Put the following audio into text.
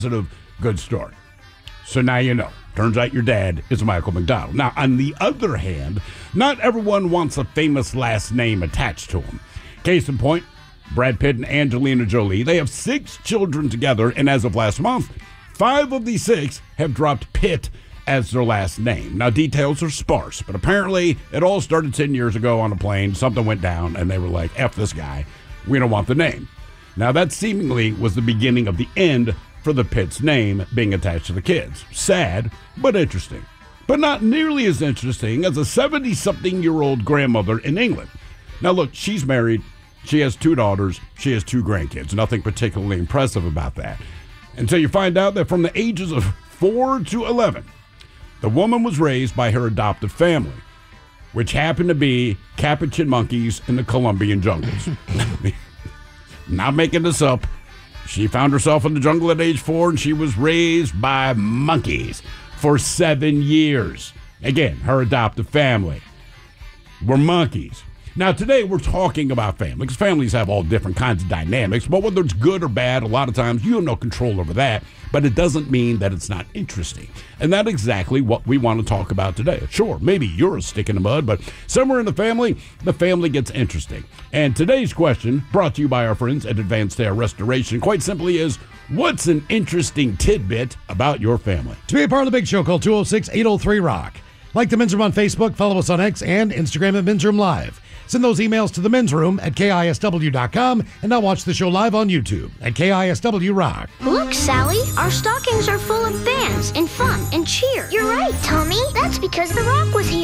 positive, good story. So now you know. Turns out your dad is Michael McDonald. Now, on the other hand, not everyone wants a famous last name attached to them. Case in point, Brad Pitt and Angelina Jolie, they have 6 children together, and as of last month, 5 of these 6 have dropped Pitt as their last name. Now, details are sparse, but apparently it all started 10 years ago on a plane. Something went down, and they were like, F this guy. We don't want the name. Now, that seemingly was the beginning of the end for the Pitt's name being attached to the kids. Sad, but interesting. But not nearly as interesting as a 70-something-year-old grandmother in England. Now, look, she's married. She has 2 daughters. She has 2 grandkids. Nothing particularly impressive about that. Until you find out that from the ages of 4 to 11, the woman was raised by her adoptive family, which happened to be capuchin monkeys in the Colombian jungles. Not making this up. She found herself in the jungle at age 4, and she was raised by monkeys for 7 years. Again, her adoptive family were monkeys. Now, today we're talking about family, because families have all different kinds of dynamics, but whether it's good or bad, a lot of times you have no control over that, but it doesn't mean that it's not interesting. And that's exactly what we want to talk about today. Sure, maybe you're a stick in the mud, but somewhere in the family gets interesting. And today's question, brought to you by our friends at Advanced Hair Restoration, quite simply is, what's an interesting tidbit about your family? To be a part of the Big Show, call 206-803-ROCK. Like the Men's Room on Facebook, follow us on X and Instagram at Men's Room Live. Send those emails to the Men's Room at KISW.com, and now watch the show live on YouTube at KISW Rock. Look, Sally, our stockings are full of bands and fun and cheer. You're right, Tommy. That's because The Rock was here.